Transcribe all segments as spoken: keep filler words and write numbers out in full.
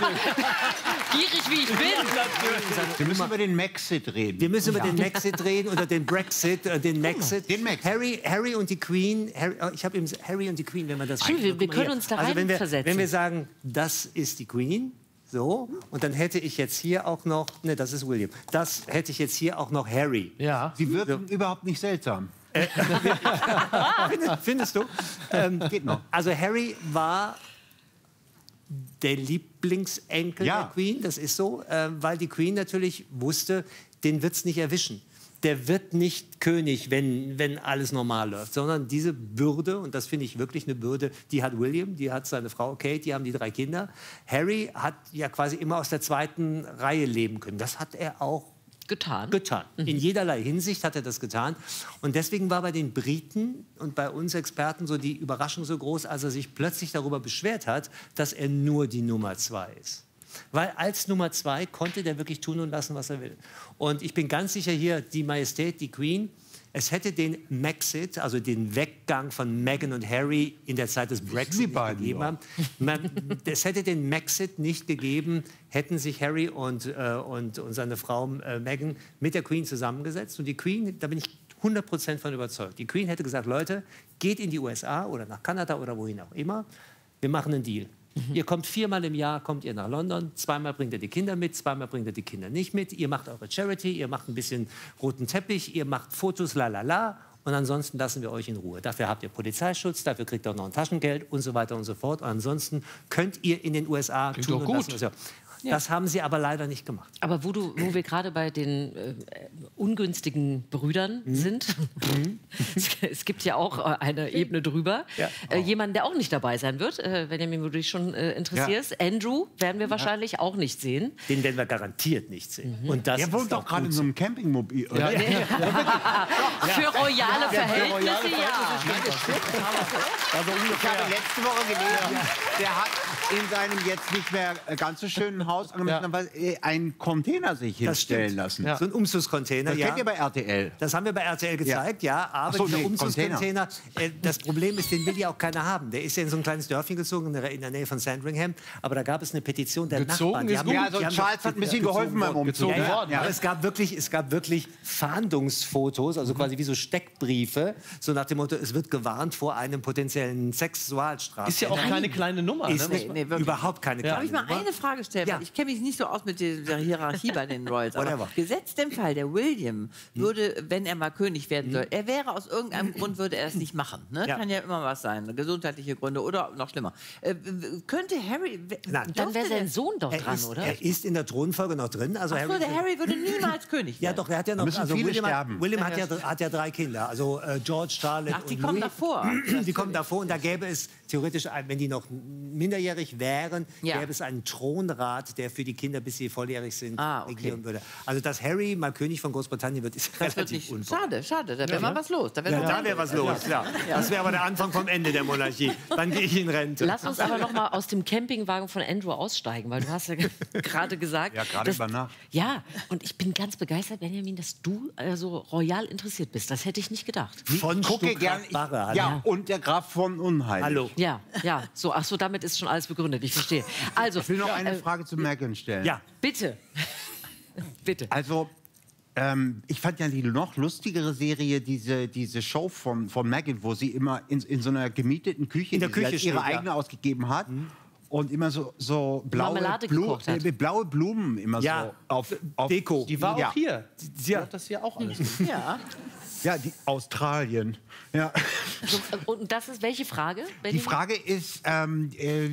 Gierig wie ich bin. Wir müssen über den Maxit reden. Wir müssen über den Maxit reden oder den Brexit, äh, den Maxit. Den Maxit. Harry, Harry und die Queen. Harry, oh, ich habe eben Harry und die Queen, wenn man das. Stimmt, wir, wir können hier. uns da also wenn wir, reinversetzen. wenn wir sagen, das ist die Queen, so, und dann hätte ich jetzt hier auch noch, ne, das ist William. Das hätte ich jetzt hier auch noch Harry. Ja. Sie wirken so. überhaupt nicht seltsam. findest, findest du? Ähm, Geht noch. Also Harry war der Lieblingsenkel Ja. der Queen, das ist so, äh, weil die Queen natürlich wusste, den wird es nicht erwischen. Der wird nicht König, wenn, wenn alles normal läuft, sondern diese Bürde, und das finde ich wirklich eine Bürde, die hat William, die hat seine Frau Kate, die haben die drei Kinder. Harry hat ja quasi immer aus der zweiten Reihe leben können. Das hat er auch Getan. getan. Mhm. In jederlei Hinsicht hat er das getan. Und deswegen war bei den Briten und bei uns Experten so die Überraschung so groß, als er sich plötzlich darüber beschwert hat, dass er nur die Nummer zwei ist. Weil als Nummer zwei konnte der wirklich tun und lassen, was er will. Und ich bin ganz sicher hier, die Majestät, die Queen, es hätte den Maxit, also den Weggang von Meghan und Harry in der Zeit des Brexit nicht gegeben. Haben. Man, es hätte den Maxit nicht gegeben, hätten sich Harry und, äh, und, und seine Frau äh, Meghan mit der Queen zusammengesetzt. Und die Queen, da bin ich hundert Prozent von überzeugt. Die Queen hätte gesagt, Leute, geht in die U S A oder nach Kanada oder wohin auch immer. Wir machen einen Deal. Mhm. Ihr kommt viermal im Jahr, kommt ihr nach London, zweimal bringt ihr die Kinder mit, zweimal bringt ihr die Kinder nicht mit, ihr macht eure Charity, ihr macht ein bisschen roten Teppich, ihr macht Fotos, la la la, und ansonsten lassen wir euch in Ruhe. Dafür habt ihr Polizeischutz, dafür kriegt ihr auch noch ein Taschengeld und so weiter und so fort. Und ansonsten könnt ihr in den U S A Klingt tun doch und gut. lassen. Ja. Das haben sie aber leider nicht gemacht. Aber wo, du, wo wir gerade bei den äh, ungünstigen Brüdern Mhm. sind, Mhm. es, es gibt ja auch äh, eine Ebene drüber, Ja. äh, jemanden, der auch nicht dabei sein wird, äh, Benjamin, wo du dich schon äh, interessierst. Andrew werden wir wahrscheinlich auch nicht sehen. Den werden wir garantiert nicht sehen. Und das Der wohnt ist doch gerade in gut so einem Campingmobil. Oder? Ja. Für royale Verhältnisse, ja. Also ich habe letzte Woche gelesen, der hat in seinem jetzt nicht mehr ganz so schönen Haus angemeldet, Ja. aber einen Container sich Das hinstellen stimmt. lassen. Ja. So ein Umzugscontainer, Das ja. kennt ihr bei R T L. Das haben wir bei R T L gezeigt, ja. Aber Ach so, dieser nee, Umzugscontainer, äh, das Problem ist, den will ja auch keiner haben. Der ist ja in so ein kleines Dörfchen gezogen, in der, in der Nähe von Sandringham. Aber da gab es eine Petition der Gezogen Nachbarn. Die ist haben, gut. Ja, also die haben Charles doch- hat ein bisschen gezogen geholfen beim worden. Umzug. Ja, ja. worden, ja. Aber es gab wirklich, es gab wirklich Fahndungsfotos, also quasi wie so Steckbriefe, so nach dem Motto, es wird gewarnt vor einem potenziellen Sexualstraftäter. Ist ja auch keine kleine Nummer. Ist ne? nicht, nee, wirklich. überhaupt keine Ja. Darf kleine ich mal Nummer. eine Frage stellen? Ja. Weil ich kenne mich nicht so aus mit dieser Hierarchie bei den Royals. Aber Whatever. gesetzt im Fall, der William würde, wenn er mal König werden Hm. soll, er wäre aus irgendeinem Grund, würde er es nicht machen. Ne? Ja. Kann ja immer was sein, gesundheitliche Gründe oder noch schlimmer. Äh, w- könnte Harry... w- Nein. Dann wäre durfte sein der- Sohn doch Er dran, ist, oder? er ist in der Thronfolge noch drin. Also Ach so, der Harry würde niemals König Ja, werden. doch, er hat ja noch. müssen Also viele William, hat, sterben. William hat, ja, hat ja drei Kinder. Also äh, George, Charlotte Ach, die und kommen Louis. davor. Die kommen davor und da gäbe es theoretisch, ein- wenn die noch minderjährig wären, Ja. gäbe es einen Thronrat, der für die Kinder, bis sie volljährig sind, Ah, okay. regieren würde. Also, dass Harry mal König von Großbritannien wird, ist Das wird relativ nicht. unwahrscheinlich. Schade, schade. Da wäre mal was los. Da wäre Ja, noch da was wäre was los, klar. Das wäre aber der Anfang vom Ende der Monarchie. Dann gehe ich in Rente. Lass uns aber noch mal aus dem Campingwagen von Andrew aussteigen, weil du hast ja gerade gesagt... Ja, gerade dass- über Nacht. Ja, und ich bin ganz begeistert, Benjamin, dass du äh, so royal interessiert bist. Das hätte ich nicht gedacht. Von Gucke gern. Stuttgart-Barre. hallo. Ja, und der Graf von Unheil. Hallo. Ja, ja, so, ach so, damit ist schon alles begründet, ich verstehe. Also, Ich will noch eine äh, Frage zu Meghan stellen. Ja. bitte. Bitte. Also, ähm, ich fand ja die noch lustigere Serie, diese, diese Show von, von Meghan, wo sie immer in, in so einer gemieteten Küche, In der die Küche sie als ihre steht, ja. eigene ausgegeben hat. Und immer so, so blaue, Marmelade Blu gekocht hat. äh, blaue Blumen immer Ja. so auf, auf Deko. Die war Ja. auch hier. Die Ja. hat das hier auch alles. Ja. Ja, die Australien. Ja. So, und das ist welche Frage? Die Benjamin? Frage ist, ähm, äh,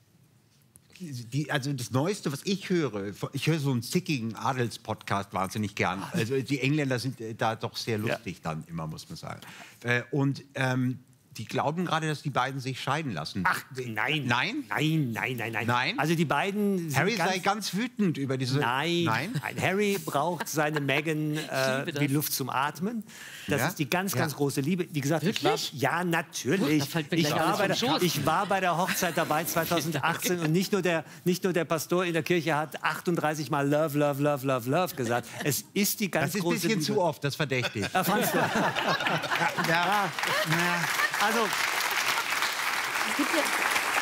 die, also das Neueste, was ich höre, ich höre so einen zickigen Adels-Podcast wahnsinnig gern. Also die Engländer sind äh, da doch sehr lustig dann immer, muss man sagen. Äh, und ähm, die glauben gerade, dass die beiden sich scheiden lassen. Ach, nein. Nein? Nein, nein, nein, nein. Nein? Also die beiden sind Harry ganz sei ganz wütend über diese... Nein, Nein? nein. Harry braucht seine Meghan äh, liebe wie das. Luft zum Atmen. Das Ja? ist die ganz, Ja. ganz große Liebe. Wie gesagt, ich war, Wirklich? ja, natürlich. Da fällt mir Ich gleich war, alles bei der, vom Schoß. ich war bei der Hochzeit dabei zweitausendachtzehn und nicht nur, der, nicht nur der Pastor in der Kirche hat achtunddreißig Mal Love, Love, Love, Love, Love gesagt. Es ist die ganz Das ist ein große bisschen Liebe. zu oft, das verdächtig. Ja, fandst du? Ja. Also, Es gibt ja,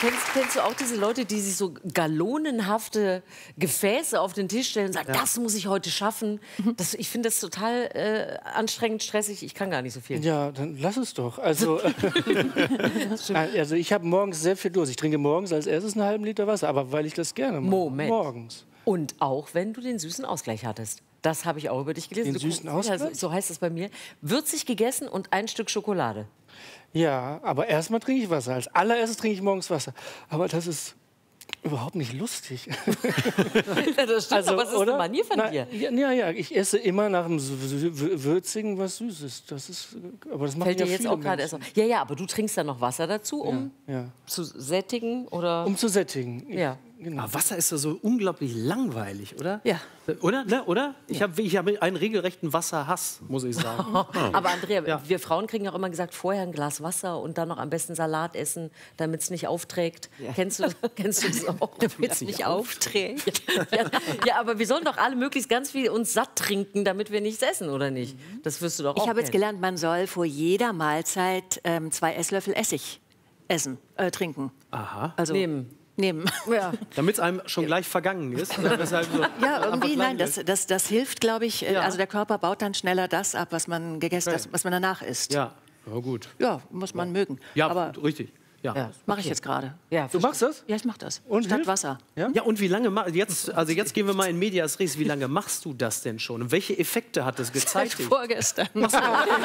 Kennst, kennst du auch diese Leute, die sich so gallonenhafte Gefäße auf den Tisch stellen und sagen, das muss ich heute schaffen? Das, ich finde das total äh, anstrengend, stressig. Ich kann gar nicht so viel. Ja, dann lass es doch. Also, also ich habe morgens sehr viel Durst. Ich trinke morgens als erstes einen halben Liter Wasser, aber weil ich das gerne mache. Moment. Morgens. Und auch wenn du den süßen Ausgleich hattest. Das habe ich auch über dich gelesen. Den Du süßen guckst- ja, Ausgleich? so, so heißt es bei mir. Würzig gegessen und ein Stück Schokolade. Ja, aber erstmal trinke ich Wasser. Als allererstes trinke ich morgens Wasser. Aber das ist überhaupt nicht lustig. Ja, das stimmt, aber es ist eine Manier von na, dir. Ja, ja, ja, ich esse immer nach dem Sü- Sü- Würzigen was Süßes. Das ist, aber das machen Fällt ja dir jetzt viele auch gerade erst Menschen. auf. Ja, ja, aber du trinkst dann noch Wasser dazu, um Ja, zu sättigen oder? um zu sättigen. Ja. Genau. Aber Wasser ist ja so unglaublich langweilig, oder? Ja. Oder? Ne? Oder? Ich habe ich hab einen regelrechten Wasserhass, muss ich sagen. Aber Andrea, Ja. wir Frauen kriegen auch immer gesagt, vorher ein Glas Wasser und dann noch am besten Salat essen, damit es nicht aufträgt. Kennst du, kennst du das auch? Damit es nicht aufträgt. Ja, ja, aber wir sollen doch alle möglichst ganz viel uns satt trinken, damit wir nichts essen, oder nicht? Das wirst du doch auch Ich habe jetzt kennen. gelernt, man soll vor jeder Mahlzeit ähm, zwei Esslöffel Essig essen, äh, trinken. Aha. Also Nehmen. nehmen. Ja. Damit es einem schon gleich vergangen ist. Oder weshalb so Ja, irgendwie, einfach nein, lang das, ist. das, das hilft, glaube ich. äh, Ja. Also der Körper baut dann schneller das ab, was man gegessen, Okay. das, was man danach isst. Ja, ja gut. Ja, muss man mögen. Ja, Aber richtig. Ja. Ja. mache ich jetzt gerade. Ja, Du machst das? Ja, ich mache das. Und Statt hilft? Wasser. Ja, und wie lange ma- jetzt, also jetzt gehen wir mal in Medias Res. Wie lange machst du das denn schon? Und welche Effekte hat das Seit gezeigt? vorgestern. okay, so,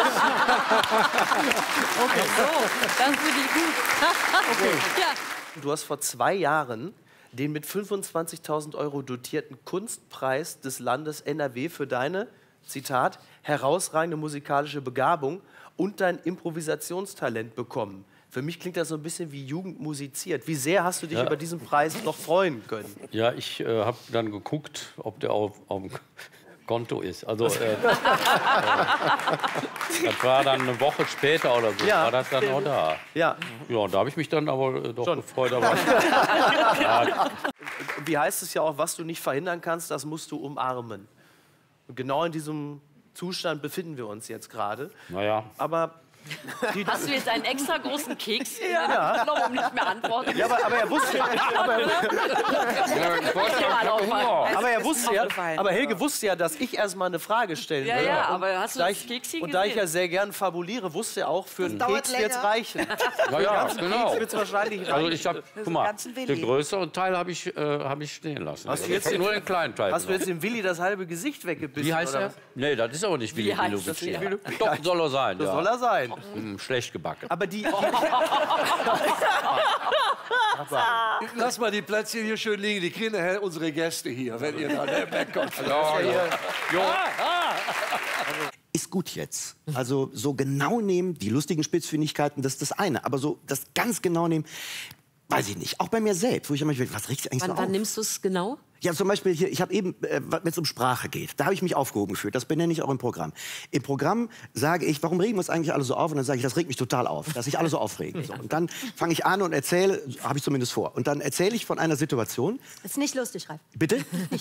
das finde ich gut. Okay. Ja. Du hast vor zwei Jahren den mit fünfundzwanzigtausend Euro dotierten Kunstpreis des Landes N R W für deine, Zitat, herausragende musikalische Begabung und dein Improvisationstalent bekommen. Für mich klingt das so ein bisschen wie Jugend musiziert. Wie sehr hast du dich über diesen Preis noch freuen können? Ja, ich äh, habe dann geguckt, ob der auf, auf dem Konto ist. Also, äh, äh, das war dann eine Woche später oder so, Ja. war das dann auch da. Ja. Ja, und da habe ich mich dann aber äh, doch Schon. gefreut. Aber, ja, Wie heißt es ja auch, was du nicht verhindern kannst, das musst du umarmen. Und genau in diesem Zustand befinden wir uns jetzt gerade. naja, Aber, die, Hast du jetzt einen extra großen Keks in Ja. den Knopf, um nicht mehr antworten? ja, aber, aber er wusste, aber, ja, ich wollte Ja, ja, aufgefallen. aber er wusste ja, aufgefallen. aber Helge wusste ja, dass ich erstmal eine Frage stellen Ja, würde. ja, Und aber hast du da das ich, Keksi Und da ich gesehen? ja sehr gern fabuliere, wusste er auch, für einen dauert Keks wird es länger. reichen. ja, ja, genau. Keks wird es wahrscheinlich reichen. Also ich habe, guck mal, ganzen Willi. den größeren Teil habe ich, äh, hab ich stehen lassen. Hast du Also jetzt ich hab den- nur den kleinen Teil Hast du genommen. jetzt dem Willi das halbe Gesicht weggebissen? Wie heißt oder er? was? Nee, das ist aber nicht Willi heißt Bilovic. das wieder? Doch, soll er sein. Das ja. soll er sein. Hm, schlecht gebacken. Aber die, Lass mal die Plätzchen hier schön liegen. Die kriegen nachher unsere Gäste hier, wenn ihr da wegkommt. Ja, ja. Ist gut jetzt. Also so genau nehmen, die lustigen Spitzfindigkeiten, das ist das eine. Aber so das ganz genau nehmen, weiß ich nicht. Auch bei mir selbst, wo ich immer denke, was riecht eigentlich Wann, so wann auf? nimmst du es genau? Ja, zum Beispiel hier, ich habe eben, äh, wenn es um Sprache geht, da habe ich mich aufgehoben gefühlt. Das benenne ich auch im Programm. Im Programm sage ich, warum regen wir uns eigentlich alle so auf? Und dann sage ich, das regt mich total auf, dass sich alle so aufregen. So, und dann fange ich an und erzähle, habe ich zumindest vor. Und dann erzähle ich von einer Situation. Ist nicht lustig, Ralf. Bitte?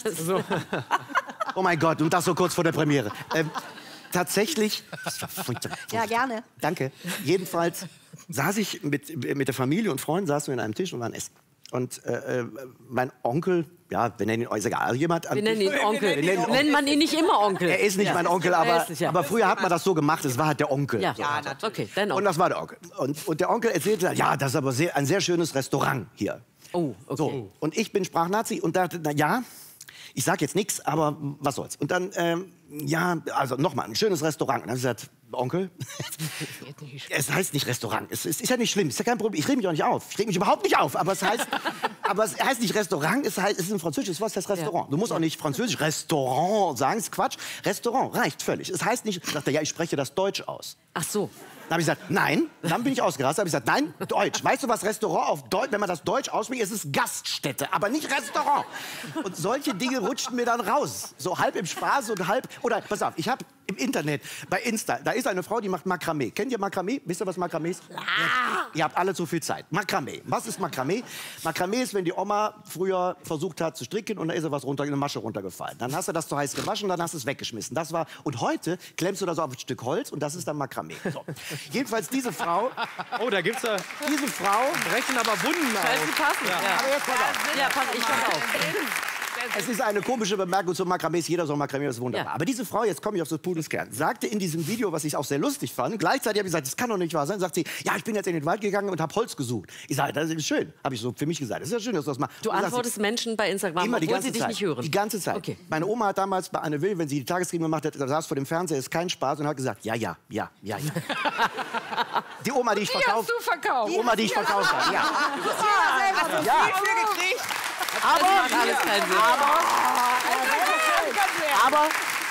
Oh mein Gott, und das so kurz vor der Premiere. Ähm, tatsächlich. Ja, gerne. Danke. Jedenfalls saß ich mit, mit der Familie und Freunden, saßen wir an einem Tisch und waren essen. Und äh, äh, mein Onkel, ja, wir nennen ihn, ist egal, jemand am Wir nennen Tisch- ihn Onkel. Wir nennen ihn Nennt man ihn nicht immer Onkel? Er ist nicht Ja. mein Onkel, Er aber, ist nicht, ja. aber früher hat man das so gemacht, es war halt der Onkel. Ja, So. ja okay, dein Und Onkel. das war der Onkel. Und, und der Onkel erzählte, ja, das ist aber sehr, ein sehr schönes Restaurant hier. Oh, okay. So. Und ich bin Sprachnazi und dachte, na ja, ich sag jetzt nichts, aber was soll's. Und dann, ähm, ja, also nochmal, ein schönes Restaurant. Und dann habe ich gesagt, Onkel, es heißt nicht Restaurant. Es ist, ist ja nicht schlimm, ist ja kein Problem. Ich reg mich auch nicht auf. Ich reg mich überhaupt nicht auf. Aber es heißt, aber es heißt nicht Restaurant, es, heißt, es ist ein französisches Wort, es heißt Restaurant. Du musst auch nicht französisch Restaurant sagen, ist Quatsch. Restaurant reicht völlig. Es heißt nicht, sagt er, ja, ich spreche das Deutsch aus. Ach so. Dann habe ich gesagt, nein. Dann bin ich ausgerastet. Habe ich gesagt, nein, Deutsch. Weißt du, was Restaurant auf Deutsch, wenn man das Deutsch ausspricht, es ist Gaststätte, aber nicht Restaurant. Und solche Dinge rutschten mir dann raus. So halb im Spaß und halb. Oder pass auf, ich habe Im Internet, bei Insta, da ist eine Frau, die macht Makramee. Kennt ihr Makramee? Wisst ihr, was Makramee ist? Ja. Ihr habt alle zu viel Zeit. Makramee. Was ist Makramee? Makramee ist, wenn die Oma früher versucht hat zu stricken und da ist ihr was runter, eine Masche runtergefallen. Dann hast du das zu heiß gewaschen, dann hast du es weggeschmissen. Das war, und heute klemmst du das auf ein Stück Holz und das ist dann Makramee. So. Jedenfalls diese Frau. Oh, da gibt's da. Diese Frau. Brechen aber Wunden auf. Passen. Ja. Ja. Aber jetzt pass auf. Ja, pass, ich pass auf. Es ist eine komische Bemerkung zum Makramee. Jeder soll Makramee, das ist wunderbar. Ja. Aber diese Frau, jetzt komme ich auf das Pudelskern, sagte in diesem Video, was ich auch sehr lustig fand, gleichzeitig habe ich gesagt, das kann doch nicht wahr sein, sagt sie, ja, ich bin jetzt in den Wald gegangen und habe Holz gesucht. Ich sage, das ist schön, habe ich so für mich gesagt. Das ist ja schön, dass du das machst. Du antwortest sie, Menschen bei Instagram, immer die obwohl ganze sie dich Zeit, nicht hören. Die ganze Zeit. Okay. Meine Oma hat damals bei Anne Will, wenn sie die Tagesthemen gemacht hat, saß vor dem Fernseher, ist kein Spaß und hat gesagt, ja, ja, ja, ja, ja. Die Oma, die ich verkauft. Die hast du verkauft. Die Oma, die ich verkauft habe, ja. Du hast ja selber so ja. viel für gekriegt. Aber, alles keinen Sinn. aber, aber,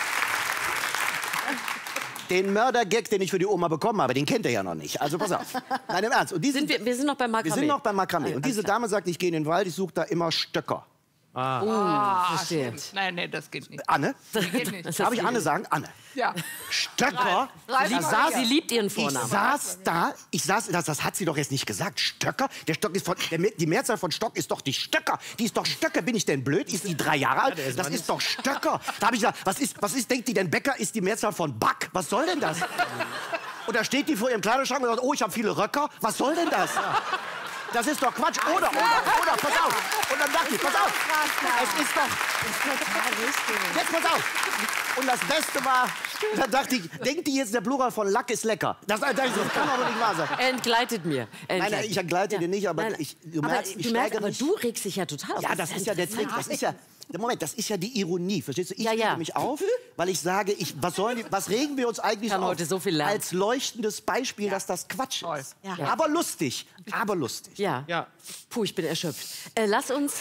den Mörder-Gag, den ich für die Oma bekommen habe, den kennt er ja noch nicht. Also pass auf. Nein, im Ernst. Und diese, sind wir, wir sind noch beim Makramee. Wir sind noch beim Makramee. Ah, und diese Dame sagt, ich gehe in den Wald, ich suche da immer Stöcker. Ah, uh, ah verstehe. Nein, nein, das geht nicht. Anne? Das geht nicht. Darf ich Anne sagen? Anne. Ja. Stöcker? Ralf, Sie, Ralf, saß, sie liebt ihren Vornamen. Ich saß da, ich saß, das, das hat sie doch jetzt nicht gesagt. Stöcker? Der Stock ist von, der, die Mehrzahl von Stock ist doch die Stöcker. Die ist doch Stöcker. Bin ich denn blöd? Ist die drei Jahre alt? Das ist doch Stöcker. Da habe ich gesagt, was ist, was ist, denkt die denn Bäcker? Ist die Mehrzahl von Back? Was soll denn das? Und da steht die vor ihrem Kleiderschrank und sagt, oh, ich habe viele Röcker. Was soll denn das? Das ist doch Quatsch. Oder, oder, oder, pass auf. Und dann dachte ich, pass auf. Es ist doch... Jetzt pass auf. Und das Beste war, da dachte ich, denkt die jetzt, der Plural von Lack ist lecker. Das, das, das kann aber nicht wahr sein. Entgleitet mir. Entgleitet. Nein, nein, ich entgleite ja. dir nicht, aber nein, ich, du aber merkst, ich du merkst, aber mich. du regst dich ja total auf. Ja, das, das ist ja der Trick. Das ist ja... Moment, das ist ja die Ironie, verstehst du? Ich ja, ja. rege mich auf, weil ich sage, ich, was, sollen die, was regen wir uns eigentlich Kann auf? heute so viel lernen. Als leuchtendes Beispiel, ja. dass das Quatsch ist. Ja. Ja. Aber lustig, aber lustig. Ja. Ja. Puh, ich bin erschöpft. Äh, lass uns...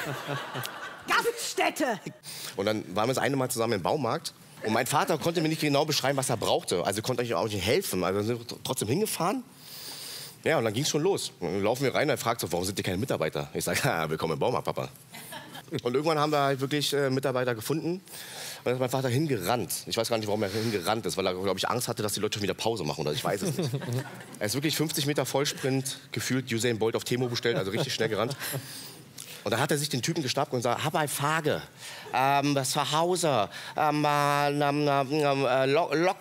Gaststätte! Und dann waren wir das eine Mal zusammen im Baumarkt. Und mein Vater konnte mir nicht genau beschreiben, was er brauchte. Also konnte ich auch nicht helfen. Also sind wir trotzdem hingefahren. Ja, und dann ging es schon los. Und dann laufen wir rein und er fragt so, warum sind hier keine Mitarbeiter? Ich sage, ja, willkommen im Baumarkt, Papa. Und irgendwann haben wir halt wirklich äh, Mitarbeiter gefunden. Und dann ist mein Vater hingerannt. Ich weiß gar nicht, warum er hingerannt ist, weil er, glaube ich, Angst hatte, dass die Leute schon wieder Pause machen. Oder ich weiß es nicht. Er ist wirklich fünfzig Meter Vollsprint, gefühlt Usain Bolt auf Temo bestellt, also richtig schnell gerannt. Und dann hat er sich den Typen geschnappt und gesagt, hab eine Frage. Ähm, das zu Hause. Ähm, ähm, ähm, äh, Lok, Lok.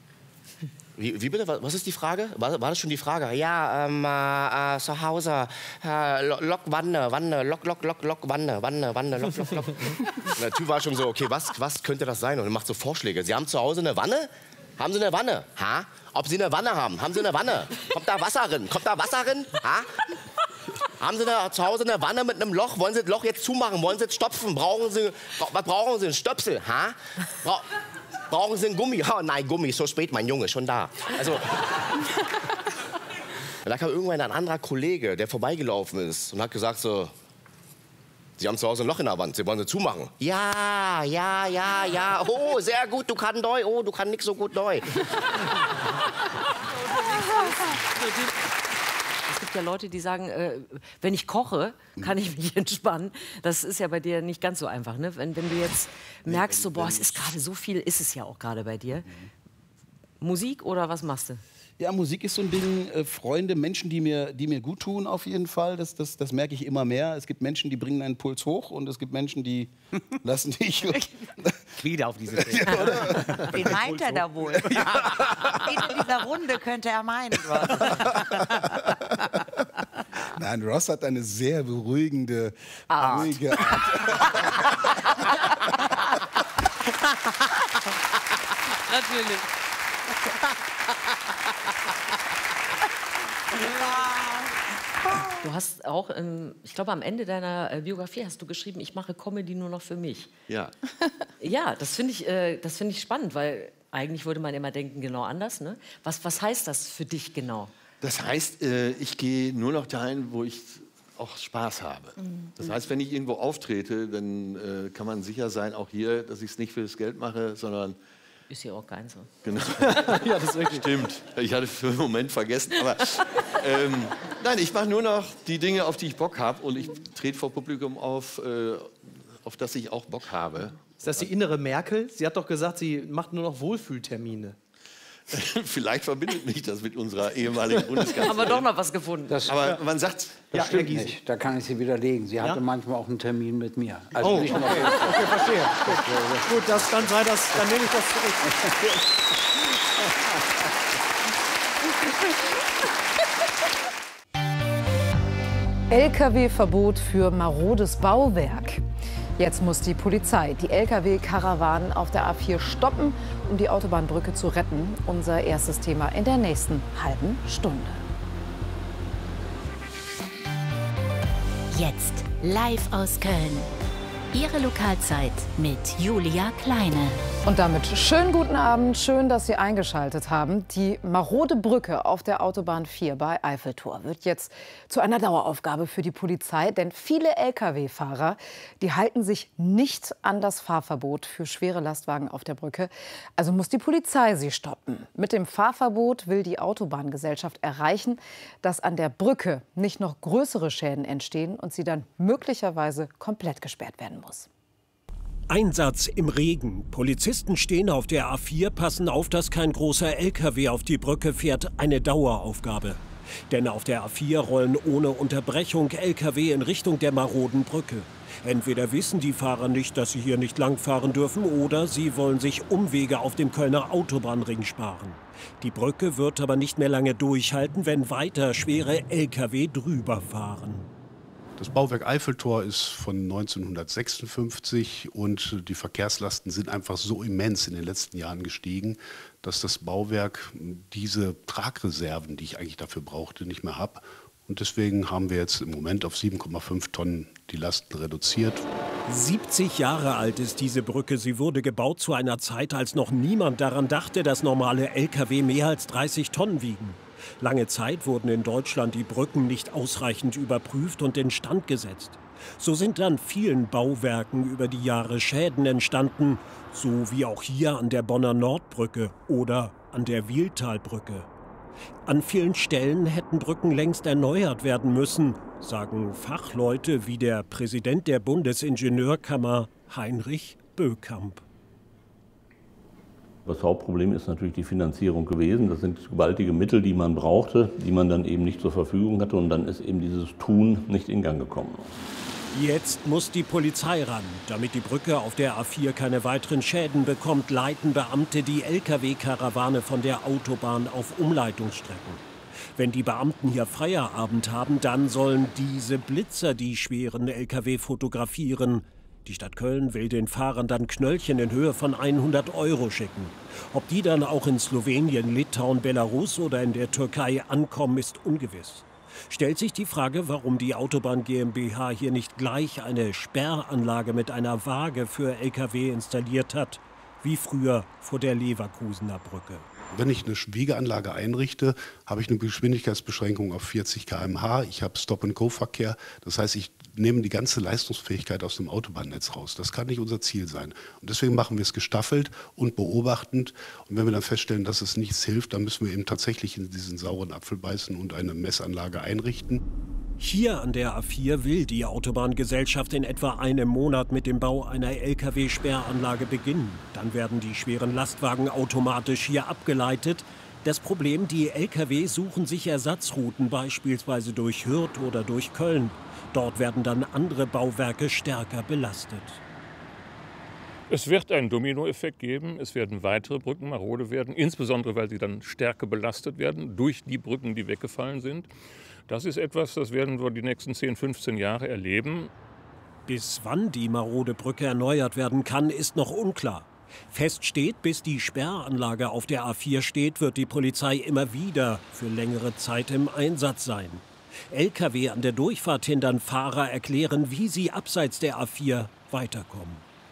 Wie, wie bitte? Was ist die Frage? War, war das schon die Frage? Ja, ähm, äh, zu Hause. Äh, Lok, Wanne, Wanne, Lok, Lok, Lok, Lok, Wanne, Wanne, Wanne, Lok, Lok, Lok. Und der Typ war schon so, okay, was, was könnte das sein? Und er macht so Vorschläge. Sie haben zu Hause eine Wanne? Haben Sie eine Wanne? Ha? Ob Sie eine Wanne haben? Haben Sie eine Wanne? Kommt da Wasser drin? Kommt da Wasser drin? Ha? Haben Sie eine, zu Hause eine Wanne mit einem Loch? Wollen Sie das Loch jetzt zumachen? Wollen Sie es stopfen? Brauchen Sie, was brauchen Sie? Ein Stöpsel? Ha? Bra brauchen Sie einen Gummi? Oh nein, Gummi, so spät, mein Junge, schon da. Also, da kam irgendwann ein anderer Kollege, der vorbeigelaufen ist und hat gesagt so, Sie haben zu Hause ein Loch in der Wand, Sie wollen sie zumachen. Ja, ja, ja, ja. Oh, sehr gut, du kannst Deu. Oh, du kannst nix so gut Deu. Es gibt ja Leute, die sagen, äh, wenn ich koche, kann ich mich entspannen. Das ist ja bei dir nicht ganz so einfach. Ne? Wenn, wenn du jetzt merkst, so, boah, es ist gerade so viel, ist es ja auch gerade bei dir. Musik oder was machst du? Ja, Musik ist so ein Ding, äh, Freunde, Menschen, die mir, die mir gut tun auf jeden Fall, das, das, das merke ich immer mehr. Es gibt Menschen, die bringen einen Puls hoch und es gibt Menschen, die lassen dich... Wieder auf diese Themen. Ja, wen meint er da wohl? Ja. In dieser Runde könnte er meinen. Nein, Ross hat eine sehr beruhigende, Art. ruhige Art. Natürlich. Du hast auch, ähm, ich glaube, am Ende deiner äh, Biografie hast du geschrieben, ich mache Comedy nur noch für mich. Ja. Ja, das finde ich, äh, das finde ich spannend, weil eigentlich würde man immer denken, genau anders. Ne? Was, was heißt das für dich genau? Das heißt, äh, ich gehe nur noch dahin, wo ich auch Spaß habe. Mhm. Das heißt, wenn ich irgendwo auftrete, dann äh, kann man sicher sein, auch hier, dass ich es nicht für das Geld mache, sondern... Ist ja auch kein so. Genau. Ja, das ist wirklich. Stimmt. Ich hatte für einen Moment vergessen. Aber ähm, nein, ich mache nur noch die Dinge, auf die ich Bock habe. Und ich trete vor Publikum auf, äh, auf das ich auch Bock habe. Ist das die innere Merkel? Sie hat doch gesagt, sie macht nur noch Wohlfühltermine. Vielleicht verbindet mich das mit unserer ehemaligen Bundeskanzlerin. Haben wir doch noch was gefunden. Das, aber man sagt, das ja, stimmt nicht. Da kann ich Sie widerlegen. Sie hatte ja? manchmal auch einen Termin mit mir. Also oh, nicht okay. Noch okay, verstehe. Gut, das, dann, sei das, dann nehme ich das zurück. L K W-Verbot für marodes Bauwerk. Jetzt muss die Polizei die L K W-Karawanen auf der A vier stoppen, um die Autobahnbrücke zu retten. Unser erstes Thema in der nächsten halben Stunde. Jetzt live aus Köln. Ihre Lokalzeit mit Julia Kleine. Und damit schönen guten Abend, schön, dass Sie eingeschaltet haben. Die marode Brücke auf der Autobahn vier bei Eiffeltor wird jetzt zu einer Daueraufgabe für die Polizei. Denn viele L K W-Fahrer, die halten sich nicht an das Fahrverbot für schwere Lastwagen auf der Brücke. Also muss die Polizei sie stoppen. Mit dem Fahrverbot will die Autobahngesellschaft erreichen, dass an der Brücke nicht noch größere Schäden entstehen und sie dann möglicherweise komplett gesperrt werden muss. Einsatz im Regen. Polizisten stehen auf der A vier, passen auf, dass kein großer L K W auf die Brücke fährt. Eine Daueraufgabe. Denn auf der A vier rollen ohne Unterbrechung L K W in Richtung der maroden Brücke. Entweder wissen die Fahrer nicht, dass sie hier nicht langfahren dürfen, oder sie wollen sich Umwege auf dem Kölner Autobahnring sparen. Die Brücke wird aber nicht mehr lange durchhalten, wenn weiter schwere L K W drüber fahren. Das Bauwerk Eiffeltor ist von neunzehnhundertsechsundfünfzig und die Verkehrslasten sind einfach so immens in den letzten Jahren gestiegen, dass das Bauwerk diese Tragreserven, die ich eigentlich dafür brauchte, nicht mehr hat. Und deswegen haben wir jetzt im Moment auf sieben Komma fünf Tonnen die Lasten reduziert. siebzig Jahre alt ist diese Brücke. Sie wurde gebaut zu einer Zeit, als noch niemand daran dachte, dass normale L K W mehr als dreißig Tonnen wiegen. Lange Zeit wurden in Deutschland die Brücken nicht ausreichend überprüft und instand gesetzt. So sind an vielen Bauwerken über die Jahre Schäden entstanden, so wie auch hier an der Bonner Nordbrücke oder an der Wiehltalbrücke. An vielen Stellen hätten Brücken längst erneuert werden müssen, sagen Fachleute wie der Präsident der Bundesingenieurkammer Heinrich Bökamp. Das Hauptproblem ist natürlich die Finanzierung gewesen. Das sind gewaltige Mittel, die man brauchte, die man dann eben nicht zur Verfügung hatte. Und dann ist eben dieses Tun nicht in Gang gekommen. Jetzt muss die Polizei ran. Damit die Brücke auf der A vier keine weiteren Schäden bekommt, leiten Beamte die L K W-Karawane von der Autobahn auf Umleitungsstrecken. Wenn die Beamten hier Feierabend haben, dann sollen diese Blitzer die schweren L K W fotografieren. Die Stadt Köln will den Fahrern dann Knöllchen in Höhe von hundert Euro schicken. Ob die dann auch in Slowenien, Litauen, Belarus oder in der Türkei ankommen, ist ungewiss. Stellt sich die Frage, warum die Autobahn GmbH hier nicht gleich eine Sperranlage mit einer Waage für L K W installiert hat, wie früher vor der Leverkusener Brücke. Wenn ich eine Wiegeanlage einrichte, habe ich eine Geschwindigkeitsbeschränkung auf vierzig Kilometer pro Stunde. Ich habe Stop-and-Go-Verkehr. Das heißt, ich nehme die ganze Leistungsfähigkeit aus dem Autobahnnetz raus. Das kann nicht unser Ziel sein. Und deswegen machen wir es gestaffelt und beobachtend. Und wenn wir dann feststellen, dass es nichts hilft, dann müssen wir eben tatsächlich in diesen sauren Apfel beißen und eine Messanlage einrichten. Hier an der A vier will die Autobahngesellschaft in etwa einem Monat mit dem Bau einer L K W-Sperranlage beginnen. Dann werden die schweren Lastwagen automatisch hier abgeleitet. Das Problem, die L K W suchen sich Ersatzrouten, beispielsweise durch Hürth oder durch Köln. Dort werden dann andere Bauwerke stärker belastet. Es wird einen Dominoeffekt geben. Es werden weitere Brücken marode werden, insbesondere weil sie dann stärker belastet werden durch die Brücken, die weggefallen sind. Das ist etwas, das werden wir die nächsten zehn, fünfzehn Jahre erleben. Bis wann die marode Brücke erneuert werden kann, ist noch unklar. Fest steht, bis die Sperranlage auf der A vier steht, wird die Polizei immer wieder für längere Zeit im Einsatz sein. L K W an der Durchfahrt hindern, Fahrer erklären, wie sie abseits der A vier weiterkommen.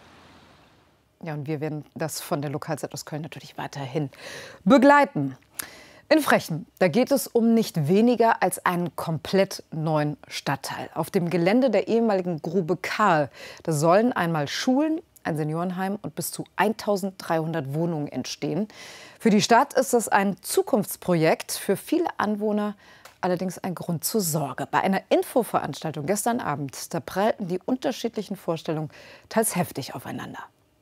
Ja, und wir werden das von der Lokalzeit aus Köln natürlich weiterhin begleiten. In Frechen, da geht es um nicht weniger als einen komplett neuen Stadtteil. Auf dem Gelände der ehemaligen Grube Karl, da sollen einmal Schulen, ein Seniorenheim und bis zu eintausenddreihundert Wohnungen entstehen. Für die Stadt ist das ein Zukunftsprojekt, für viele Anwohner allerdings ein Grund zur Sorge. Bei einer Infoveranstaltung gestern Abend, da prallten die unterschiedlichen Vorstellungen teils heftig aufeinander.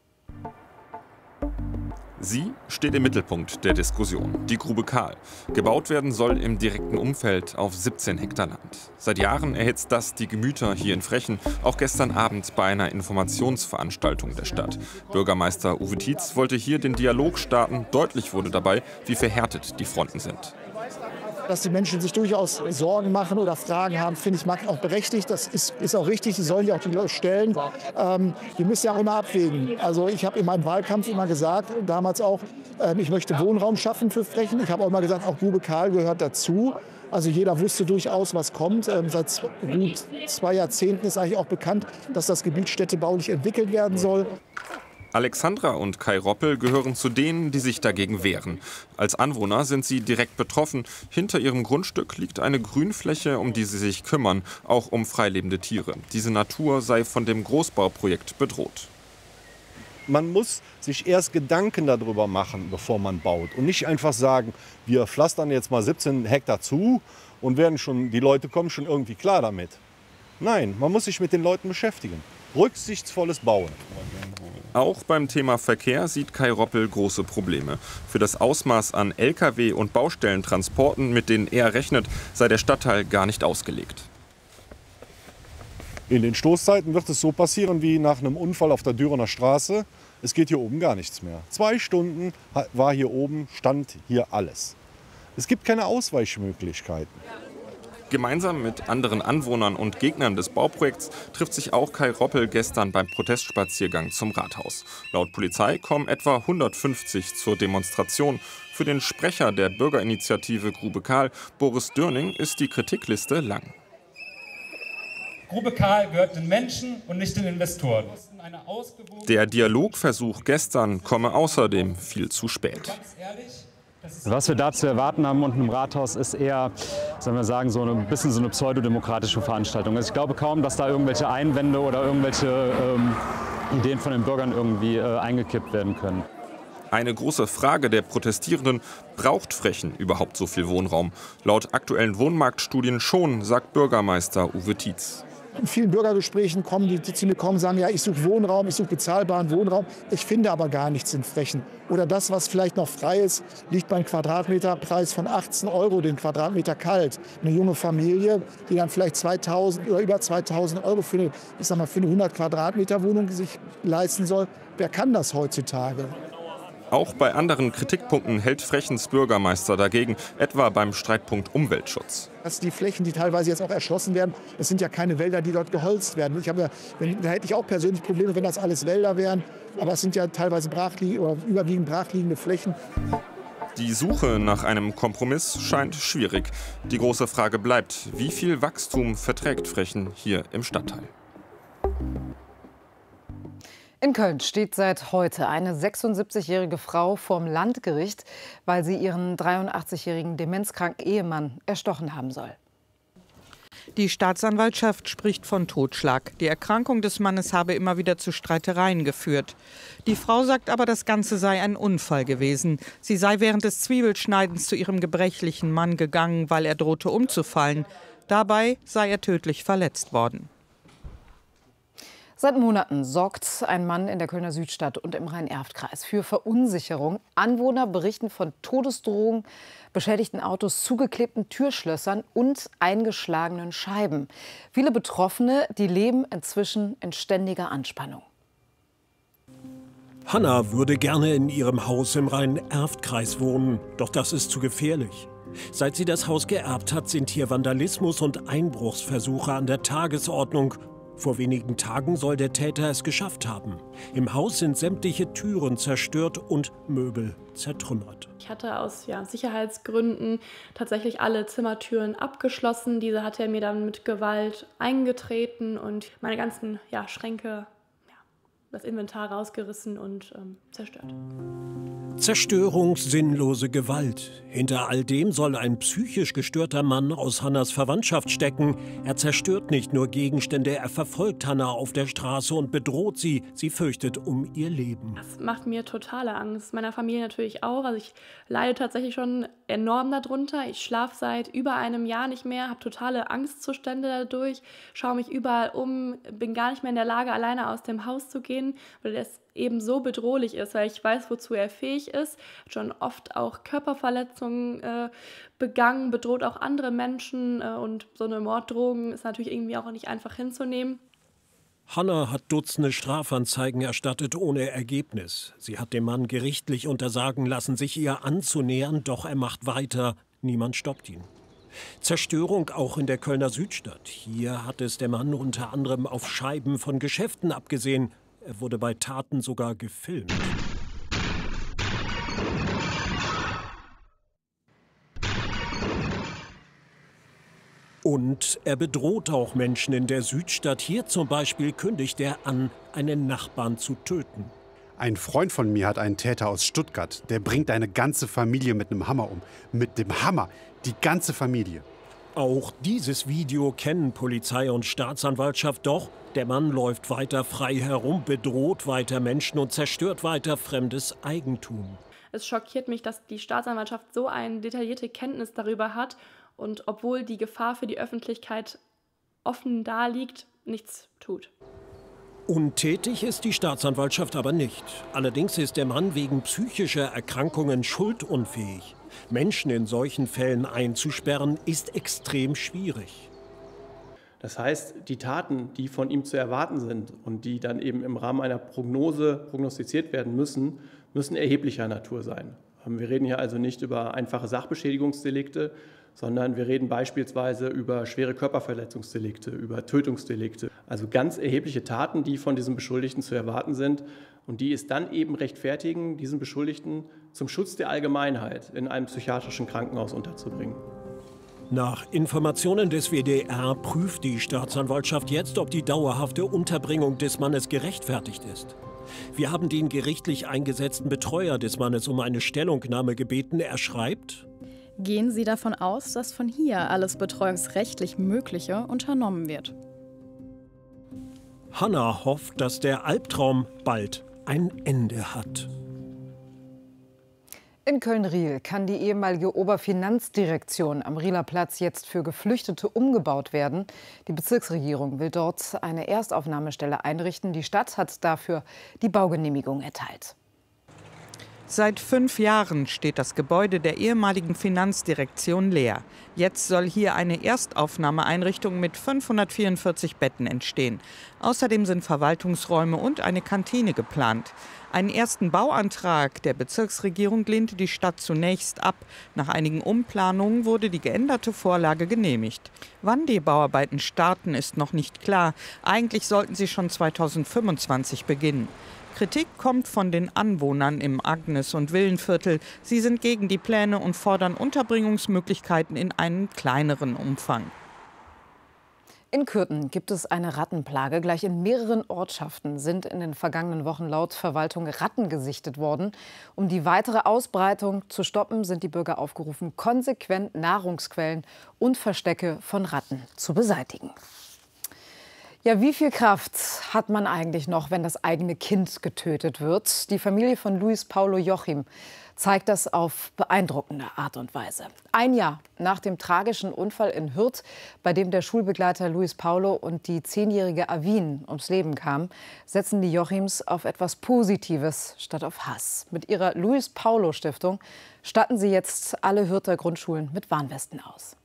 Sie steht im Mittelpunkt der Diskussion, die Grube Kahl. Gebaut werden soll im direkten Umfeld auf siebzehn Hektar Land. Seit Jahren erhitzt das die Gemüter hier in Frechen, auch gestern Abend bei einer Informationsveranstaltung der Stadt. Bürgermeister Uwe Tietz wollte hier den Dialog starten. Deutlich wurde dabei, wie verhärtet die Fronten sind. Dass die Menschen sich durchaus Sorgen machen oder Fragen haben, finde ich mag auch berechtigt. Das ist, ist auch richtig, die sollen ja auch die Leute stellen. Ähm, die müssen ja auch immer abwägen. Also ich habe in meinem Wahlkampf immer gesagt, damals auch, äh, ich möchte Wohnraum schaffen für Frechen. Ich habe auch immer gesagt, auch Grube Kahl gehört dazu. Also jeder wusste durchaus, was kommt. Ähm, seit gut zwei Jahrzehnten ist eigentlich auch bekannt, dass das Gebiet städtebaulich entwickelt werden soll. Alexandra und Kai Roppel gehören zu denen, die sich dagegen wehren. Als Anwohner sind sie direkt betroffen. Hinter ihrem Grundstück liegt eine Grünfläche, um die sie sich kümmern, auch um freilebende Tiere. Diese Natur sei von dem Großbauprojekt bedroht. Man muss sich erst Gedanken darüber machen, bevor man baut. Und nicht einfach sagen, wir pflastern jetzt mal siebzehn Hektar zu und werden schon, die Leute kommen schon irgendwie klar damit. Nein, man muss sich mit den Leuten beschäftigen. Rücksichtsvolles Bauen. Auch beim Thema Verkehr sieht Kai Roppel große Probleme. Für das Ausmaß an L K W- und Baustellentransporten, mit denen er rechnet, sei der Stadtteil gar nicht ausgelegt. In den Stoßzeiten wird es so passieren wie nach einem Unfall auf der Dürener Straße. Es geht hier oben gar nichts mehr. Zwei Stunden war hier oben, stand hier alles. Es gibt keine Ausweichmöglichkeiten. Gemeinsam mit anderen Anwohnern und Gegnern des Bauprojekts trifft sich auch Kai Roppel gestern beim Protestspaziergang zum Rathaus. Laut Polizei kommen etwa hundertfünfzig zur Demonstration. Für den Sprecher der Bürgerinitiative Grube Kahl, Boris Dörning, ist die Kritikliste lang. Grube Kahl gehört den Menschen und nicht den Investoren. Der Dialogversuch gestern komme außerdem viel zu spät. Was wir da zu erwarten haben unten im Rathaus ist eher, sollen wir sagen, so ein bisschen so eine pseudodemokratische Veranstaltung. Also ich glaube kaum, dass da irgendwelche Einwände oder irgendwelche ähm, Ideen von den Bürgern irgendwie äh, eingekippt werden können. Eine große Frage der Protestierenden: Braucht Frechen überhaupt so viel Wohnraum? Laut aktuellen Wohnmarktstudien schon, sagt Bürgermeister Uwe Tietz. In vielen Bürgergesprächen kommen die, die zu mir kommen, sagen, ja, ich suche Wohnraum, ich suche bezahlbaren Wohnraum. Ich finde aber gar nichts in Frechen. Oder das, was vielleicht noch frei ist, liegt beim Quadratmeterpreis von achtzehn Euro, den Quadratmeter kalt. Eine junge Familie, die dann vielleicht zweitausend oder über zweitausend Euro für eine, ich sag mal, für eine hundert Quadratmeter Wohnung sich leisten soll, wer kann das heutzutage? Auch bei anderen Kritikpunkten hält Frechens Bürgermeister dagegen, etwa beim Streitpunkt Umweltschutz. Dass die Flächen, die teilweise jetzt auch erschlossen werden, das sind ja keine Wälder, die dort geholzt werden. Ich habe ja, wenn, da hätte ich auch persönlich Probleme, wenn das alles Wälder wären. Aber es sind ja teilweise brachlie- oder überwiegend brachliegende Flächen. Die Suche nach einem Kompromiss scheint schwierig. Die große Frage bleibt, wie viel Wachstum verträgt Frechen hier im Stadtteil? In Köln steht seit heute eine sechsundsiebzigjährige Frau vorm Landgericht, weil sie ihren dreiundachtzigjährigen demenzkranken Ehemann erstochen haben soll. Die Staatsanwaltschaft spricht von Totschlag. Die Erkrankung des Mannes habe immer wieder zu Streitereien geführt. Die Frau sagt aber, das Ganze sei ein Unfall gewesen. Sie sei während des Zwiebelschneidens zu ihrem gebrechlichen Mann gegangen, weil er drohte umzufallen. Dabei sei er tödlich verletzt worden. Seit Monaten sorgt ein Mann in der Kölner Südstadt und im Rhein-Erft-Kreis für Verunsicherung. Anwohner berichten von Todesdrohungen, beschädigten Autos, zugeklebten Türschlössern und eingeschlagenen Scheiben. Viele Betroffene, die leben inzwischen in ständiger Anspannung. Hanna würde gerne in ihrem Haus im Rhein-Erft-Kreis wohnen, doch das ist zu gefährlich. Seit sie das Haus geerbt hat, sind hier Vandalismus und Einbruchsversuche an der Tagesordnung. Vor wenigen Tagen soll der Täter es geschafft haben. Im Haus sind sämtliche Türen zerstört und Möbel zertrümmert. Ich hatte aus ja, Sicherheitsgründen tatsächlich alle Zimmertüren abgeschlossen. Diese hat er mir dann mit Gewalt eingetreten und meine ganzen ja, Schränke ja, das Inventar rausgerissen und ähm, zerstört. Zerstörung, sinnlose Gewalt. Hinter all dem soll ein psychisch gestörter Mann aus Hannas Verwandtschaft stecken. Er zerstört nicht nur Gegenstände, er verfolgt Hanna auf der Straße und bedroht sie. Sie fürchtet um ihr Leben. Das macht mir totale Angst. Meiner Familie natürlich auch. Also ich leide tatsächlich schon enorm darunter. Ich schlafe seit über einem Jahr nicht mehr, habe totale Angstzustände dadurch, schaue mich überall um, bin gar nicht mehr in der Lage, alleine aus dem Haus zu gehen, weil das eben so bedrohlich ist, weil ich weiß, wozu er fähig ist, hat schon oft auch Körperverletzungen äh, begangen, bedroht auch andere Menschen äh, und so eine Morddrohung ist natürlich irgendwie auch nicht einfach hinzunehmen. Hanna hat Dutzende Strafanzeigen erstattet ohne Ergebnis. Sie hat dem Mann gerichtlich untersagen lassen, sich ihr anzunähern, doch er macht weiter. Niemand stoppt ihn. Zerstörung auch in der Kölner Südstadt. Hier hat es der Mann unter anderem auf Scheiben von Geschäften abgesehen. Er wurde bei Taten sogar gefilmt. Und er bedroht auch Menschen in der Südstadt. Hier zum Beispiel kündigt er an, einen Nachbarn zu töten. Ein Freund von mir hat einen Täter aus Stuttgart. Der bringt eine ganze Familie mit einem Hammer um. Mit dem Hammer. Die ganze Familie. Auch dieses Video kennen Polizei und Staatsanwaltschaft, doch der Mann läuft weiter frei herum, bedroht weiter Menschen und zerstört weiter fremdes Eigentum. Es schockiert mich, dass die Staatsanwaltschaft so eine detaillierte Kenntnis darüber hat und obwohl die Gefahr für die Öffentlichkeit offen da liegt, nichts tut. Untätig ist die Staatsanwaltschaft aber nicht. Allerdings ist der Mann wegen psychischer Erkrankungen schuldunfähig. Menschen in solchen Fällen einzusperren, ist extrem schwierig. Das heißt, die Taten, die von ihm zu erwarten sind und die dann eben im Rahmen einer Prognose prognostiziert werden müssen, müssen erheblicher Natur sein. Wir reden hier also nicht über einfache Sachbeschädigungsdelikte, sondern wir reden beispielsweise über schwere Körperverletzungsdelikte, über Tötungsdelikte. Also ganz erhebliche Taten, die von diesem Beschuldigten zu erwarten sind und die es dann eben rechtfertigen, diesen Beschuldigten zum Schutz der Allgemeinheit in einem psychiatrischen Krankenhaus unterzubringen. Nach Informationen des W D R prüft die Staatsanwaltschaft jetzt, ob die dauerhafte Unterbringung des Mannes gerechtfertigt ist. Wir haben den gerichtlich eingesetzten Betreuer des Mannes um eine Stellungnahme gebeten. Er schreibt: Gehen Sie davon aus, dass von hier alles betreuungsrechtlich Mögliche unternommen wird. Hanna hofft, dass der Albtraum bald ein Ende hat. In Köln-Riehl kann die ehemalige Oberfinanzdirektion am Rieler Platz jetzt für Geflüchtete umgebaut werden. Die Bezirksregierung will dort eine Erstaufnahmestelle einrichten. Die Stadt hat dafür die Baugenehmigung erteilt. Seit fünf Jahren steht das Gebäude der ehemaligen Finanzdirektion leer. Jetzt soll hier eine Erstaufnahmeeinrichtung mit fünfhundertvierundvierzig Betten entstehen. Außerdem sind Verwaltungsräume und eine Kantine geplant. Einen ersten Bauantrag der Bezirksregierung lehnte die Stadt zunächst ab. Nach einigen Umplanungen wurde die geänderte Vorlage genehmigt. Wann die Bauarbeiten starten, ist noch nicht klar. Eigentlich sollten sie schon zweitausendfünfundzwanzig beginnen. Kritik kommt von den Anwohnern im Agnes- und Villenviertel. Sie sind gegen die Pläne und fordern Unterbringungsmöglichkeiten in einem kleineren Umfang. In Kürten gibt es eine Rattenplage. Gleich in mehreren Ortschaften sind in den vergangenen Wochen laut Verwaltung Ratten gesichtet worden. Um die weitere Ausbreitung zu stoppen, sind die Bürger aufgerufen, konsequent Nahrungsquellen und Verstecke von Ratten zu beseitigen. Ja, wie viel Kraft hat man eigentlich noch, wenn das eigene Kind getötet wird? Die Familie von Luis Paulo Jochim zeigt das auf beeindruckende Art und Weise. Ein Jahr nach dem tragischen Unfall in Hürth, bei dem der Schulbegleiter Luis Paulo und die zehnjährige Avin ums Leben kamen, setzen die Jochims auf etwas Positives statt auf Hass. Mit ihrer Luis Paulo Stiftung statten sie jetzt alle Hürther Grundschulen mit Warnwesten aus.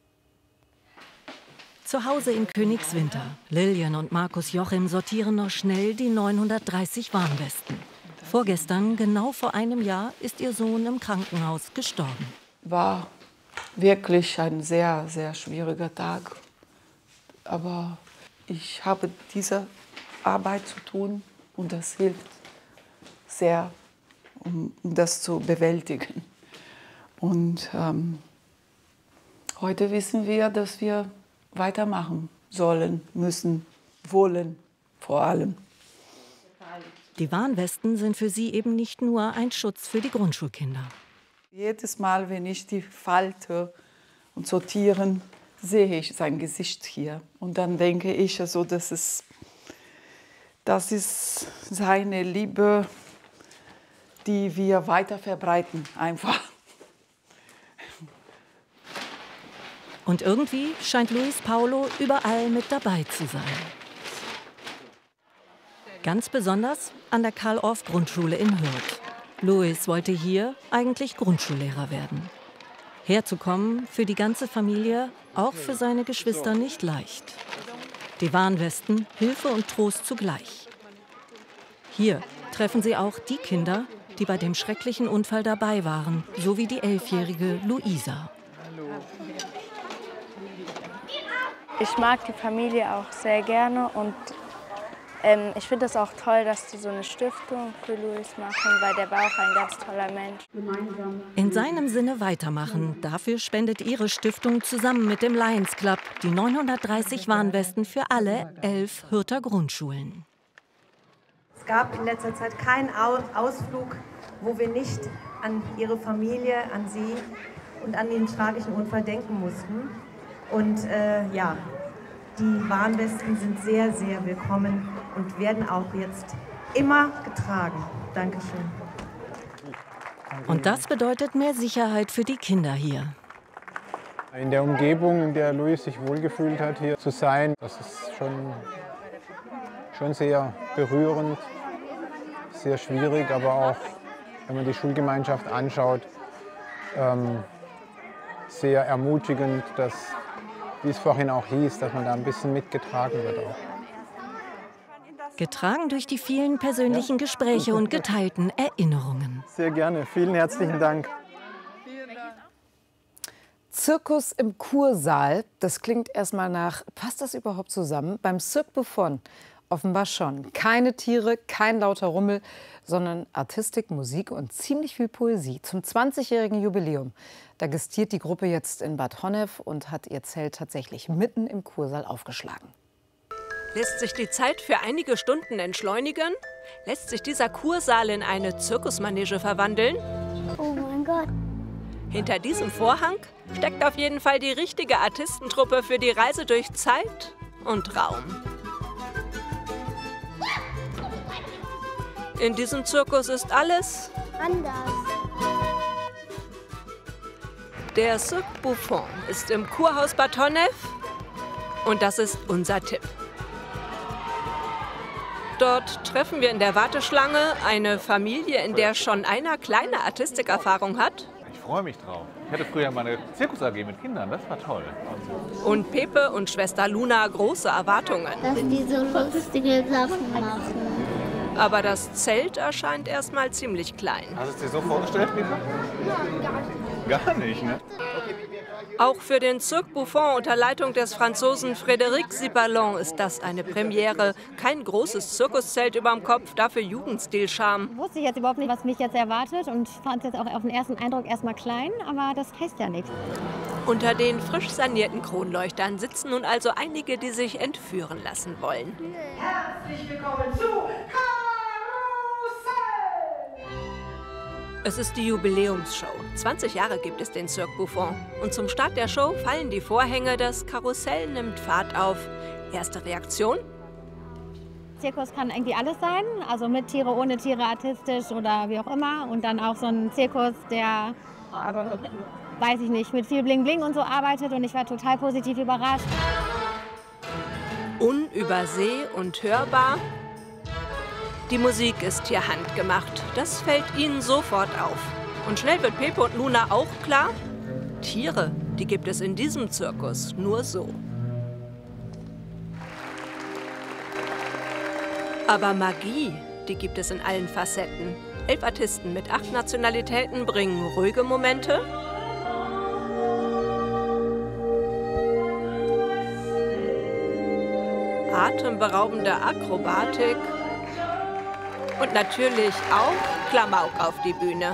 Zu Hause in Königswinter. Lilian und Markus Jochim sortieren noch schnell die neunhundertdreißig Warnwesten. Vorgestern, genau vor einem Jahr, ist ihr Sohn im Krankenhaus gestorben. War wirklich ein sehr, sehr schwieriger Tag. Aber ich habe diese Arbeit zu tun und das hilft sehr, um das zu bewältigen. Und ähm, heute wissen wir, dass wir weitermachen sollen, müssen, wollen vor allem. Die Warnwesten sind für sie eben nicht nur ein Schutz für die Grundschulkinder. Jedes Mal, wenn ich die falte und sortieren, sehe ich sein Gesicht hier. Und dann denke ich, also, das ist, das ist seine Liebe, die wir weiter verbreiten, einfach. Und irgendwie scheint Luis Paulo überall mit dabei zu sein. Ganz besonders an der Karl-Orff-Grundschule in Hürth. Luis wollte hier eigentlich Grundschullehrer werden. Herzukommen für die ganze Familie, auch für seine Geschwister nicht leicht. Die Warnwesten, Hilfe und Trost zugleich. Hier treffen sie auch die Kinder, die bei dem schrecklichen Unfall dabei waren, so wie die elfjährige Luisa. Ich mag die Familie auch sehr gerne und ähm, ich finde es auch toll, dass sie so eine Stiftung für Luis machen, weil der war auch ein ganz toller Mensch. In seinem Sinne weitermachen. Dafür spendet ihre Stiftung zusammen mit dem Lions Club die neunhundertdreißig Warnwesten für alle elf Hürther Grundschulen. Es gab in letzter Zeit keinen Ausflug, wo wir nicht an ihre Familie, an sie und an den tragischen Unfall denken mussten. Und äh, ja, die Warnwesten sind sehr, sehr willkommen und werden auch jetzt immer getragen. Dankeschön. Und das bedeutet mehr Sicherheit für die Kinder hier. In der Umgebung, in der Luis sich wohlgefühlt hat, hier zu sein, das ist schon, schon sehr berührend, sehr schwierig, aber auch, wenn man die Schulgemeinschaft anschaut, ähm, sehr ermutigend, dass, wie es vorhin auch hieß, dass man da ein bisschen mitgetragen wird auch. Getragen durch die vielen persönlichen Gespräche und geteilten Erinnerungen. Sehr gerne. Vielen herzlichen Dank. Zirkus im Kursaal, das klingt erstmal nach, passt das überhaupt zusammen? Beim Cirque Buffon offenbar schon. Keine Tiere, kein lauter Rummel, sondern Artistik, Musik und ziemlich viel Poesie. Zum zwanzigjährigen Jubiläum, da gastiert die Gruppe jetzt in Bad Honnef und hat ihr Zelt tatsächlich mitten im Kursaal aufgeschlagen. Lässt sich die Zeit für einige Stunden entschleunigen? Lässt sich dieser Kursaal in eine Zirkusmanege verwandeln? Oh mein Gott. Hinter diesem Vorhang steckt auf jeden Fall die richtige Artistentruppe für die Reise durch Zeit und Raum. In diesem Zirkus ist alles anders. Der Cirque Buffon ist im Kurhaus Bad Honnef und das ist unser Tipp. Dort treffen wir in der Warteschlange eine Familie, in der schon einer kleine Artistikerfahrung hat. Ich freue mich drauf. Ich hatte früher mal eine Zirkus-A G mit Kindern, das war toll. Und Pepe und Schwester Luna große Erwartungen. Dass die so lustige Sachen machen. Aber das Zelt erscheint erstmal ziemlich klein. Hast du es dir so vorgestellt, Pepe? Gar nicht, ne? Auch für den Cirque Buffon unter Leitung des Franzosen Frédéric Siballon ist das eine Premiere. Kein großes Zirkuszelt überm Kopf, dafür Jugendstil-Charme. Wusste ich jetzt überhaupt nicht, was mich jetzt erwartet und fand es jetzt auch auf den ersten Eindruck erstmal klein, aber das heißt ja nichts. Unter den frisch sanierten Kronleuchtern sitzen nun also einige, die sich entführen lassen wollen. Herzlich willkommen zu Es ist die Jubiläumsshow. zwanzig Jahre gibt es den Cirque Buffon. Und zum Start der Show fallen die Vorhänge, das Karussell nimmt Fahrt auf. Erste Reaktion? Zirkus kann irgendwie alles sein, also mit Tiere, ohne Tiere, artistisch oder wie auch immer. Und dann auch so ein Zirkus, der, weiß ich nicht, mit viel Bling Bling und so arbeitet. Und ich war total positiv überrascht. Unüberseh und hörbar. Die Musik ist hier handgemacht. Das fällt ihnen sofort auf. Und schnell wird Pepe und Luna auch klar, Tiere, die gibt es in diesem Zirkus nur so. Aber Magie, die gibt es in allen Facetten. Elf Artisten mit acht Nationalitäten bringen ruhige Momente, atemberaubende Akrobatik und natürlich auch Klamauk auf die Bühne.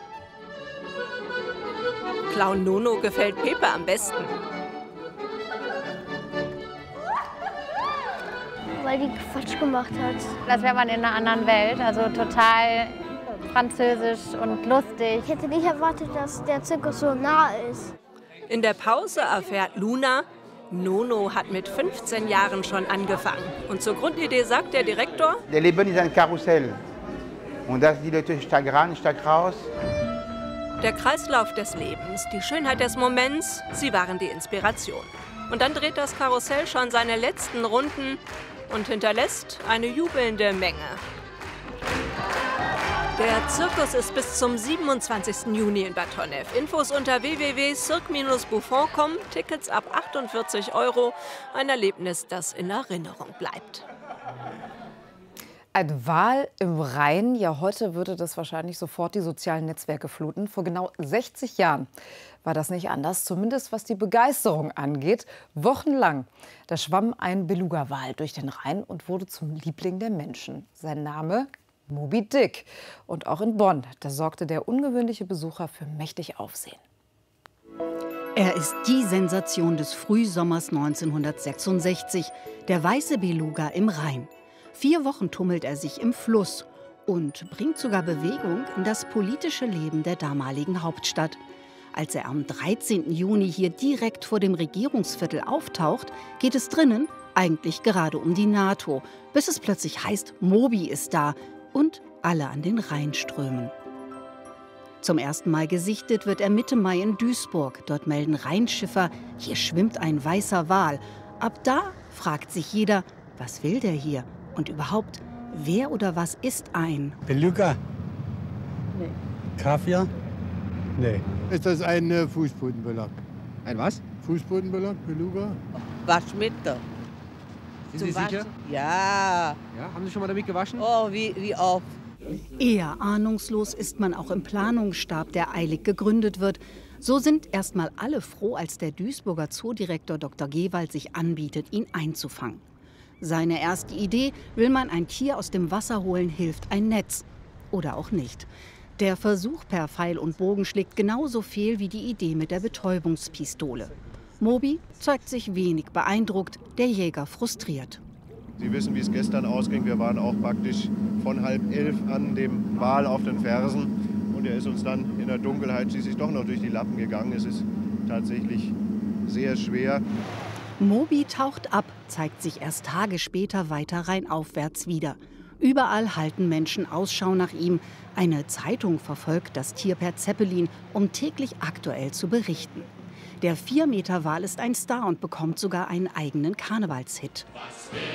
Clown Nono gefällt Pepe am besten. Weil weil die Quatsch gemacht hat. Das wäre man in einer anderen Welt, also total französisch und lustig. Ich hätte nicht erwartet, dass der Zirkus so nah ist. In der Pause erfährt Luna, Nono hat mit fünfzehn Jahren schon angefangen. Und zur Grundidee sagt der Direktor: Der Leben ist ein Karussell. Und dass die Leute stark ran, stark raus. Der Kreislauf des Lebens, die Schönheit des Moments, sie waren die Inspiration. Und dann dreht das Karussell schon seine letzten Runden und hinterlässt eine jubelnde Menge. Der Zirkus ist bis zum siebenundzwanzigsten Juni in Bad Honnef. Infos unter w w w punkt cirque Bindestrich buffon punkt com. Tickets ab achtundvierzig Euro. Ein Erlebnis, das in Erinnerung bleibt. Ein Wal im Rhein. Ja, heute würde das wahrscheinlich sofort die sozialen Netzwerke fluten. Vor genau sechzig Jahren war das nicht anders, zumindest was die Begeisterung angeht. Wochenlang, da schwamm ein Beluga-Wal durch den Rhein und wurde zum Liebling der Menschen. Sein Name: Moby Dick. Und auch in Bonn, da sorgte der ungewöhnliche Besucher für mächtig Aufsehen. Er ist die Sensation des Frühsommers neunzehnhundertsechsundsechzig, der weiße Beluga im Rhein. Vier Wochen tummelt er sich im Fluss und bringt sogar Bewegung in das politische Leben der damaligen Hauptstadt. Als er am dreizehnten Juni hier direkt vor dem Regierungsviertel auftaucht, geht es drinnen eigentlich gerade um die NATO, bis es plötzlich heißt, Moby ist da und alle an den Rhein strömen. Zum ersten Mal gesichtet wird er Mitte Mai in Duisburg. Dort melden Rheinschiffer, hier schwimmt ein weißer Wal. Ab da fragt sich jeder, was will der hier? Und überhaupt, wer oder was ist ein Beluga? Nee. Kaviar? Nee. Ist das ein äh, Fußbodenbelag? Ein was? Fußbodenbelag, Beluga? Waschmittel. Sind Sie Zum sicher? Waschen? Ja. Ja. Haben Sie schon mal damit gewaschen? Oh, wie, wie oft. Eher ahnungslos ist man auch im Planungsstab, der eilig gegründet wird. So sind erstmal alle froh, als der Duisburger Zoodirektor Doktor Gewald sich anbietet, ihn einzufangen. Seine erste Idee: will man ein Tier aus dem Wasser holen, hilft ein Netz. Oder auch nicht. Der Versuch per Pfeil und Bogen schlägt genauso fehl wie die Idee mit der Betäubungspistole. Moby zeigt sich wenig beeindruckt, der Jäger frustriert. Sie wissen, wie es gestern ausging. Wir waren auch praktisch von halb elf an dem Wal auf den Fersen. Und er ist uns dann in der Dunkelheit schließlich doch noch durch die Lappen gegangen. Es ist tatsächlich sehr schwer. Moby taucht ab, zeigt sich erst Tage später weiter rheinaufwärts wieder. Überall halten Menschen Ausschau nach ihm. Eine Zeitung verfolgt das Tier per Zeppelin, um täglich aktuell zu berichten. Der vier Meter Wal ist ein Star und bekommt sogar einen eigenen Karnevalshit.